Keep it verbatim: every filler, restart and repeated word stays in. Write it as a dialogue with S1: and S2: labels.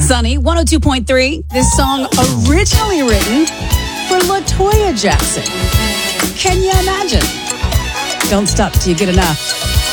S1: Sunny, one oh two point three. This song originally written for LaToya Jackson. Can you imagine? Don't stop till you get enough.